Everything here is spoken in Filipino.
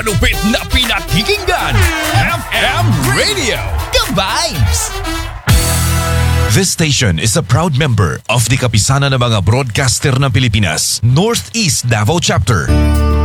Lupit na pinakikinggan, FM Radio, The Vibes! This station is a proud member of the Kapisanan ng mga Broadcaster ng Pilipinas, Northeast Davao Chapter.